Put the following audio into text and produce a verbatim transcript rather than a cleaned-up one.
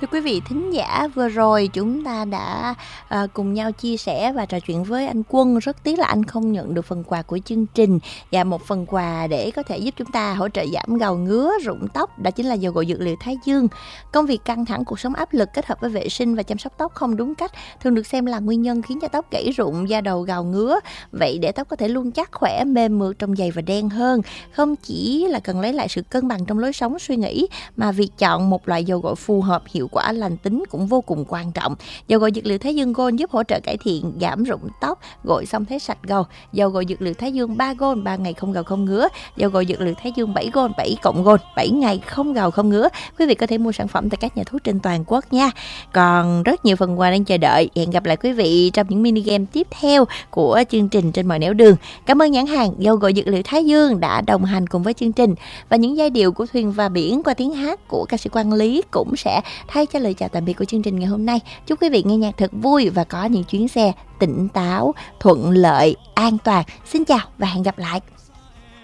Thưa quý vị thính giả, vừa rồi chúng ta đã à, cùng nhau chia sẻ và trò chuyện với anh Quân. Rất tiếc là anh không nhận được phần quà của chương trình, và một phần quà để có thể giúp chúng ta hỗ trợ giảm gầu ngứa, rụng tóc, đó chính là dầu gội dược liệu Thái Dương. Công việc căng thẳng, cuộc sống áp lực kết hợp với vệ sinh và chăm sóc tóc không đúng cách thường được xem là nguyên nhân khiến cho tóc gãy rụng, da đầu gầu ngứa. Vậy để tóc có thể luôn chắc khỏe, mềm mượt, trong dày và đen hơn, không chỉ là cần lấy lại sự cân bằng trong lối sống suy nghĩ, mà việc chọn một loại dầu gội phù hợp, hiệu quả, lành tính cũng vô cùng quan trọng. Dầu gội dược liệu Thái Dương Gold giúp hỗ trợ cải thiện giảm rụng tóc, gội xong thấy sạch gầu. Dầu gội dược liệu Thái Dương ba Gold, ba ngày không gầu không ngứa. Dầu gội dược liệu Thái Dương bảy Gold, bảy cộng Gold, bảy ngày không gầu không ngứa. Quý vị có thể mua sản phẩm tại các nhà thuốc trên toàn quốc nha. Còn rất nhiều phần quà đang chờ đợi. Hẹn gặp lại quý vị trong những mini game tiếp theo của chương trình Trên Mọi Nẻo Đường. Cảm ơn nhãn hàng dầu gội dược liệu Thái Dương đã đồng hành cùng với chương trình, và những giai điệu của Thuyền và Biển qua tiếng hát của ca sĩ Quang Lý cũng sẽ thay cho lời chào tạm biệt của chương trình ngày hôm nay. Chúc quý vị nghe nhạc thật vui và có những chuyến xe tỉnh táo, thuận lợi, an toàn. Xin chào và hẹn gặp lại.